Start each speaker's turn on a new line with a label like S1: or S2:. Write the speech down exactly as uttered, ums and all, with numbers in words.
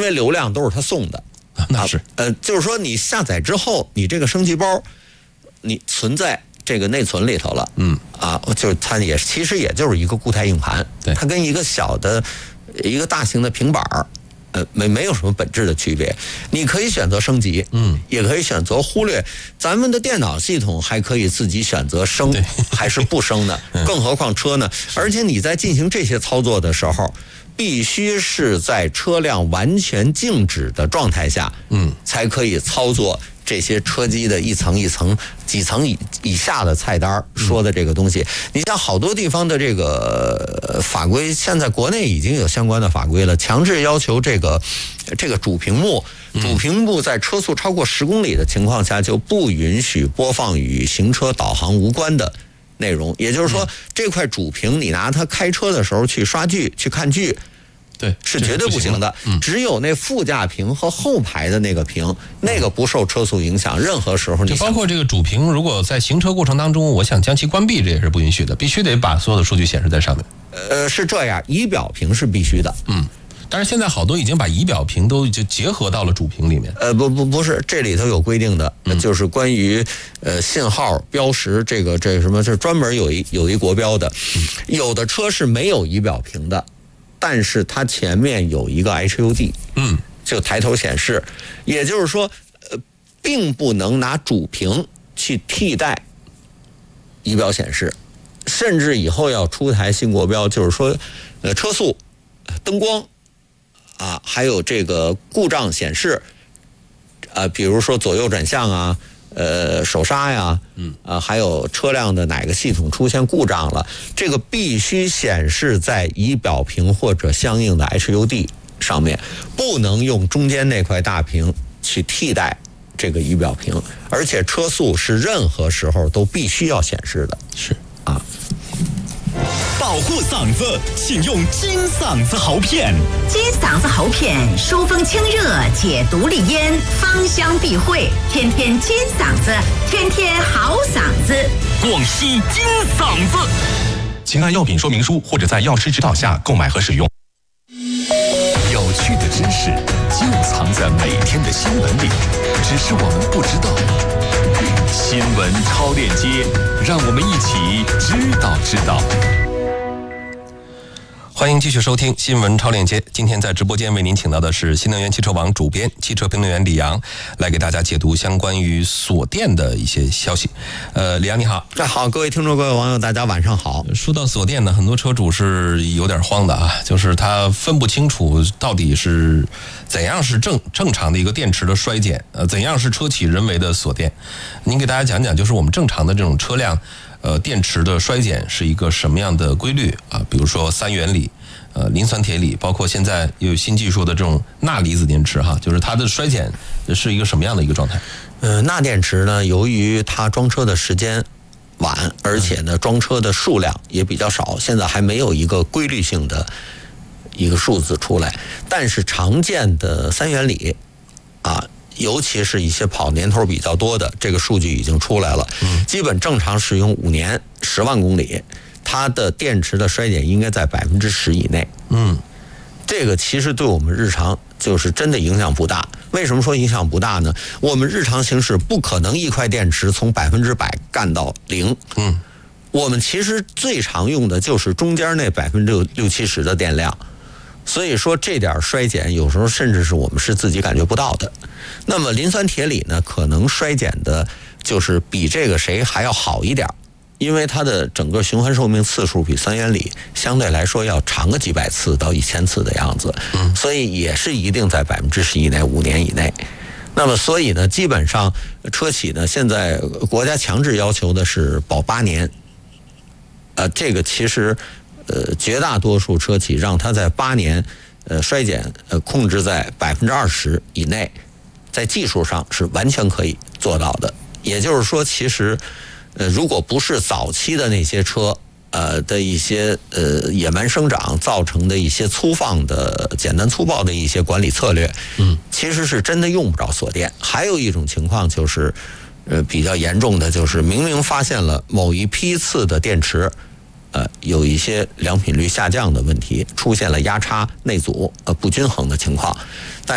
S1: 为流量都是他送的。
S2: 那是、
S1: 啊、呃，就是说你下载之后，你这个升级包，你存在这个内存里头了，
S2: 嗯，
S1: 啊，就是它也其实也就是一个固态硬盘，
S2: 对，
S1: 它跟一个小的、一个大型的平板儿，呃，没没有什么本质的区别。你可以选择升级，
S2: 嗯，
S1: 也可以选择忽略。咱们的电脑系统还可以自己选择升还是不升呢，更何况车呢？而且你在进行这些操作的时候，必须是在车辆完全静止的状态下，
S2: 嗯，
S1: 才可以操作这些车机的一层一层、几层以以下的菜单说的这个东西。你像好多地方的这个法规，现在国内已经有相关的法规了，强制要求这个这个主屏幕，主屏幕在车速超过十公里的情况下，就不允许播放与行车导航无关的内容。也就是说，这块主屏你拿它开车的时候去刷剧、去看剧，
S2: 对，
S1: 是绝对不行的。嗯、只有那副驾屏和后排的那个屏，那个不受车速影响。任何时候你
S2: 就包括这个主屏，如果在行车过程当中，我想将其关闭，这也是不允许的，必须得把所有的数据显示在上面。
S1: 呃，是这样，仪表屏是必须的。
S2: 嗯。但是现在好多已经把仪表屏都就结合到了主屏里面。
S1: 呃，不不不是，这里头有规定的，嗯、就是关于呃信号标识这个这个什么，是专门有一有一国标的。嗯、有的车是没有仪表屏的，但是它前面有一个 H U D，
S2: 嗯，
S1: 就抬头显示，也就是说，呃，并不能拿主屏去替代仪表显示，甚至以后要出台新国标，就是说，呃，车速、灯光。啊，还有这个故障显示，啊，比如说左右转向啊，呃，手刹呀，嗯，啊，还有车辆的哪个系统出现故障了，这个必须显示在仪表屏或者相应的 H U D 上面，不能用中间那块大屏去替代这个仪表屏，而且车速是任何时候都必须要显示的，
S2: 是
S1: 啊。
S3: 保护嗓子，请用金嗓子喉片。
S4: 金嗓子喉片疏风清热，解毒利咽，芳香避秽，天天金嗓子，天天好嗓子。
S3: 广西金嗓子，请按药品说明书或者在药师指导下购买和使用。有趣的知识就藏在每天的新闻里，只是我们不知道。新闻超链接，让我们一起知道知道。
S2: 欢迎继续收听新闻超链接。今天在直播间为您请到的是新能源汽车网主编、汽车评论员李阳，来给大家解读相关于锁电的一些消息。呃，李阳你好。
S1: 好，各位听众、各位网友，大家晚上好。
S2: 说到锁电呢，很多车主是有点慌的啊，就是他分不清楚到底是怎样是正正常的一个电池的衰减，呃，怎样是车企人为的锁电。您给大家讲讲，就是我们正常的这种车辆。呃，电池的衰减是一个什么样的规律啊？比如说三元锂、呃磷酸铁锂，包括现在有新技术的这种钠离子电池哈，就是它的衰减是一个什么样的一个状态？
S1: 呃，钠电池呢，由于它装车的时间晚，而且呢装车的数量也比较少，现在还没有一个规律性的一个数字出来。但是常见的三元锂啊。尤其是一些跑年头比较多的，这个数据已经出来了。嗯，基本正常使用五年，十万公里，它的电池的衰减应该在百分之十以内。嗯，这个其实对我们日常就是真的影响不大。为什么说影响不大呢？我们日常行驶不可能一块电池从百分之百干到零。嗯，我们其实最常用的就是中间那百分之六六七十的电量。所以说这点衰减有时候甚至是我们是自己感觉不到的。那么磷酸铁锂呢，可能衰减的就是比这个谁还要好一点，因为它的整个循环寿命次数比三元锂相对来说要长个几百次到一千次的样子，所以也是一定在百分之十以内，五年以内。那么所以呢，基本上车企呢现在国家强制要求的是保八年，呃，这个其实。呃，绝大多数车企让它在八年，呃，衰减呃控制在百分之二十以内，在技术上是完全可以做到的。也就是说，其实，呃，如果不是早期的那些车，呃的一些呃野蛮生长造成的一些粗放的、简单粗暴的一些管理策略，嗯，其实是真的用不着锁电。还有一种情况就是，呃，比较严重的就是明明发现了某一批次的电池。呃，有一些良品率下降的问题，出现了压差、内阻、呃不均衡的情况，但